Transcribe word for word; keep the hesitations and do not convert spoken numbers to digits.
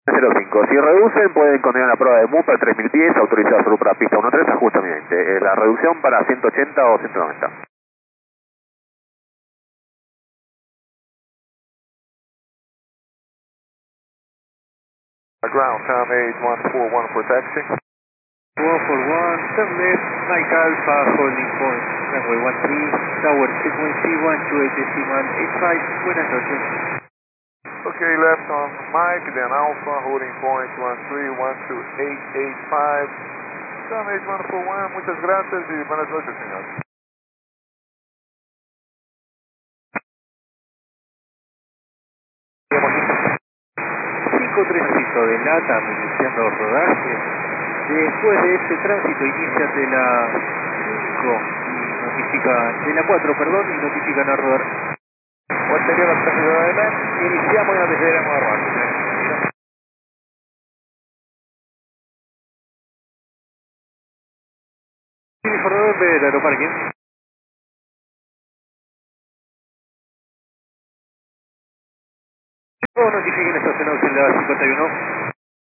cero cinco. Si reducen, pueden continuar la prueba de M U P a tres mil pies, autorizado solo para pista uno tres, ajustamiento. Eh, la reducción para ciento ochenta o ciento noventa. Ground, Tom eight one four one for taxi. one four one, turn left, Mike Alpha, holding point, runway one three, tower frequency one two eight decimal eight five, buenas noches. Okay, left on Mike, then Alpha, holding point one three one two eight eight five. Tom eight one four one, muchas gracias y buenas noches, señor. cinco tres piso de LATAM iniciando rodaje. Después de ese tránsito inician de la cinco y notifican, de la cuatro, perdón, y notifican a rodar. Posterior al tráfico de adelante, iniciamos y nos dejaremos a rodar. Informador de aeroparque. Notifiquen estacionados en la cincuenta y uno.